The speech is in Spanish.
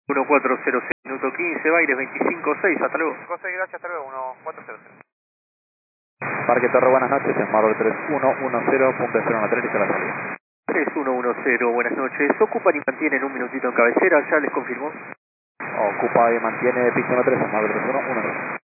1400, minuto 15, Baires 25-6, hasta luego. 5-6, gracias, hasta luego, 1400. Parque Torre, buenas noches, en Marvel 3110.013, dice la salida. 3110, buenas noches. Ocupan y mantienen un minutito en cabecera, ya les confirmó. Ocupa y mantiene pista 13, en Marvel 3110.